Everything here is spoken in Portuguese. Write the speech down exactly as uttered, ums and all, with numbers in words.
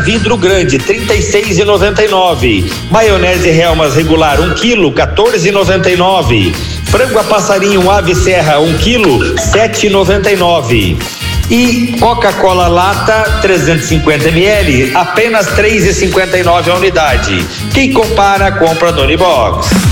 vidro grande, trinta e seis e noventa e nove. Maionese Helmas regular, um quilo, quatorze e noventa e nove. Frango a passarinho Ave Serra, um quilo, sete e noventa e nove. E Coca-Cola lata trezentos e cinquenta mililitros, apenas três e cinquenta e nove a unidade. Quem compara, compra no Unibox.